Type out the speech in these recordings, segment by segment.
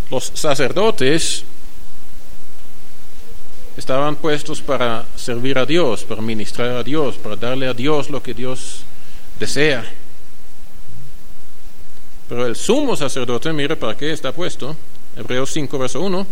Los sacerdotes estaban puestos para servir a Dios, para ministrar a Dios, para darle a Dios lo que Dios desea. Pero el sumo sacerdote, mire para qué está puesto. Hebreos 5, verso 1.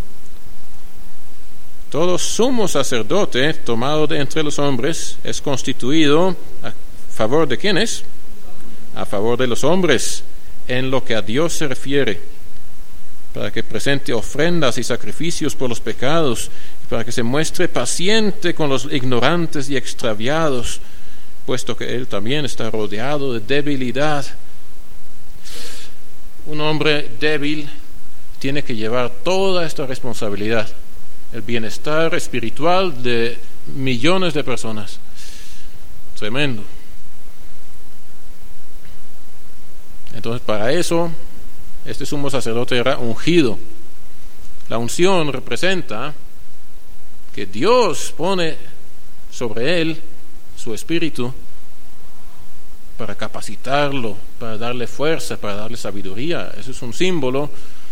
Todo sumo sacerdote tomado de entre los hombres es constituido a favor de ¿quiénes? A favor de los hombres, en lo que a Dios se refiere, para que presente ofrendas y sacrificios por los pecados, y para que se muestre paciente con los ignorantes y extraviados, puesto que él también está rodeado de debilidad. Un hombre débil tiene que llevar toda esta responsabilidad, el bienestar espiritual de millones de personas. Tremendo. Entonces, para eso, este sumo sacerdote era ungido. La unción representa que Dios pone sobre él su espíritu para capacitarlo, para darle fuerza, para darle sabiduría. Eso es un símbolo.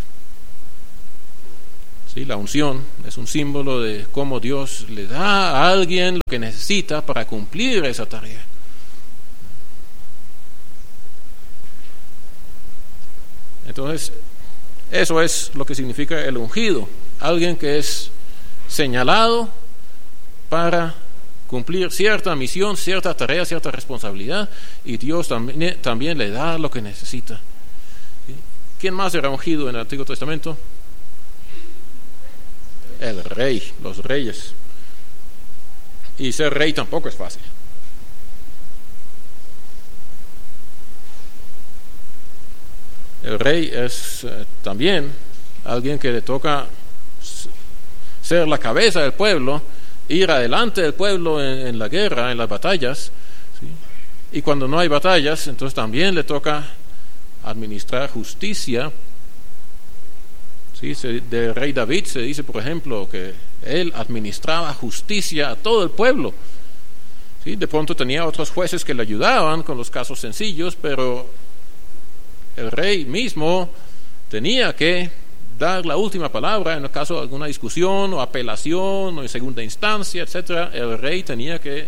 Sí, la unción es un símbolo de cómo Dios le da a alguien lo que necesita para cumplir esa tarea. Entonces, eso es lo que significa el ungido, alguien que es señalado para cumplir cierta misión, cierta tarea, cierta responsabilidad, y Dios también le da lo que necesita. ¿Quién más era ungido en el Antiguo Testamento? El rey, los reyes. Y ser rey tampoco es fácil. El rey es también alguien que le toca ser la cabeza del pueblo, ir adelante del pueblo en la guerra, en las batallas, ¿sí? Y cuando no hay batallas, entonces también le toca administrar justicia. ¿Sí? Del rey David se dice, por ejemplo, que él administraba justicia a todo el pueblo. ¿Sí? De pronto tenía otros jueces que le ayudaban con los casos sencillos, pero el rey mismo tenía que dar la última palabra en el caso de alguna discusión o apelación o en segunda instancia, etcétera. El rey tenía que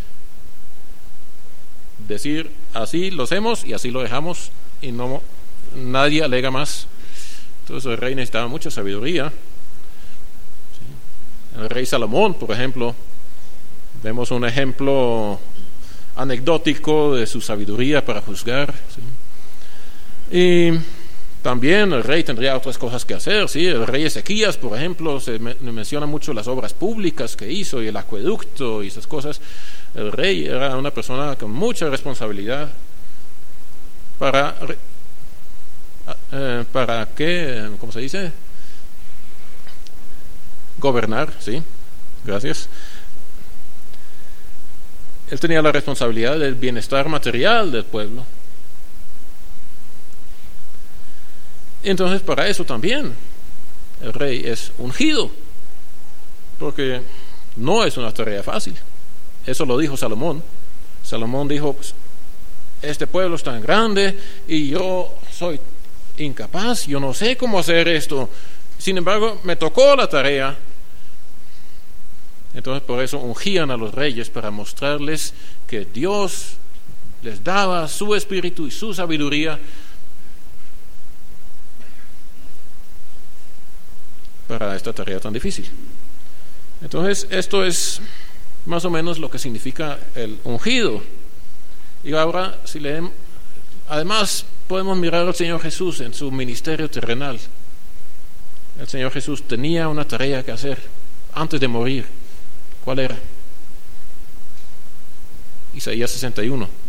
decir, así lo hacemos y así lo dejamos, y no nadie alega más. Entonces el rey necesitaba mucha sabiduría. ¿Sí? El rey Salomón, por ejemplo, vemos un ejemplo anecdótico de su sabiduría para juzgar. ¿Sí? Y también el rey tendría otras cosas que hacer. ¿Sí? El rey Ezequías, por ejemplo, se menciona mucho las obras públicas que hizo y el acueducto y esas cosas. El rey era una persona con mucha responsabilidad para qué, ¿cómo se dice? Gobernar, sí, gracias. Él tenía la responsabilidad del bienestar material del pueblo. Entonces, para eso también el rey es ungido, porque no es una tarea fácil. Eso lo dijo Salomón. Salomón dijo, pues, este pueblo es tan grande y yo soy incapaz, yo no sé cómo hacer esto. Sin embargo, me tocó la tarea. Entonces, por eso ungían a los reyes, para mostrarles que Dios les daba su espíritu y su sabiduría para esta tarea tan difícil. Entonces, esto es más o menos lo que significa el ungido. Y ahora, si leemos, además podemos mirar al Señor Jesús en su ministerio terrenal. El Señor Jesús tenía una tarea que hacer antes de morir. ¿Cuál era? Isaías 61.